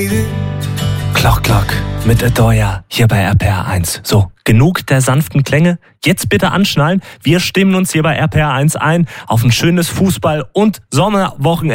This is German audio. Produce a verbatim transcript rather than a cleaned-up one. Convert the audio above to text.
Glock, Glock mit Adoya hier bei R P R eins. So, genug der sanften Klänge. Jetzt bitte anschnallen. Wir stimmen uns hier bei R P R eins ein auf ein schönes Fußball- und Sommerwochenende.